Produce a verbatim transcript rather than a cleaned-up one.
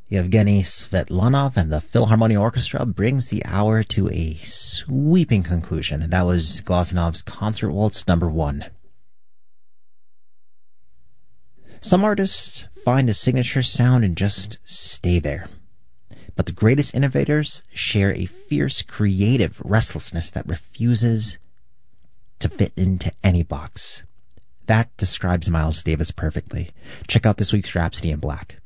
Yevgeny Svetlanov and the Philharmonia Orchestra brings the hour to a sweeping conclusion. That was Glazounov's Concert Waltz number one. Some artists find a signature sound and just stay there. But the greatest innovators share a fierce creative restlessness that refuses to fit into any box. That describes Miles Davis perfectly. Check out this week's Rhapsody in Black.